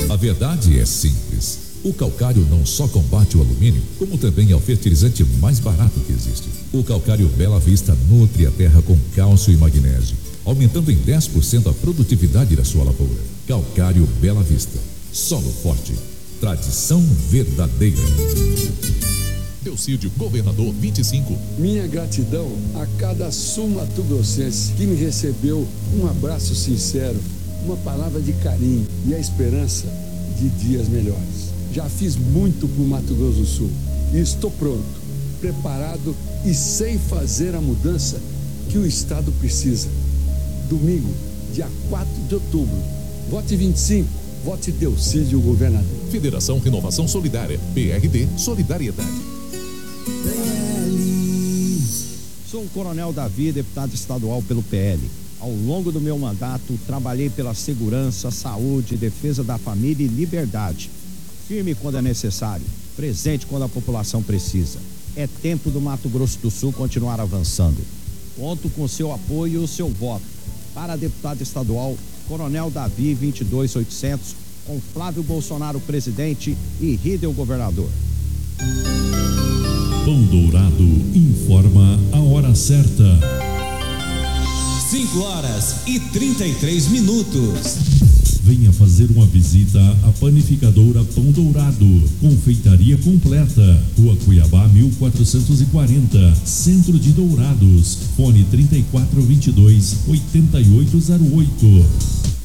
A verdade é simples. O calcário não só combate o alumínio, como também é o fertilizante mais barato que existe. O calcário Bela Vista nutre a terra com cálcio e magnésio, aumentando em 10% a produtividade da sua lavoura. Calcário Bela Vista. Solo forte. Tradição verdadeira. Teucídio, governador 25. Minha gratidão a cada sul-mato-grossense que me recebeu, um abraço sincero, uma palavra de carinho e a esperança de dias melhores. Já fiz muito por Mato Grosso do Sul e estou pronto, preparado e sei fazer a mudança que o Estado precisa. Domingo, dia 4 de outubro, vote 25, vote Teucídio, governador. Federação Renovação Solidária, PRD Solidariedade. Sou o Coronel Davi, deputado estadual pelo PL. Ao longo do meu mandato, trabalhei pela segurança, saúde, defesa da família e liberdade. Firme quando é necessário, presente quando a população precisa. É tempo do Mato Grosso do Sul continuar avançando. Conto com seu apoio e o seu voto. Para deputado estadual, Coronel Davi 22800, com Flávio Bolsonaro presidente e Ridel governador. Pão Dourado informa a hora certa. 5h33. Venha fazer uma visita à panificadora Pão Dourado, confeitaria completa, Rua Cuiabá 1440, Centro de Dourados, fone 3422-8808.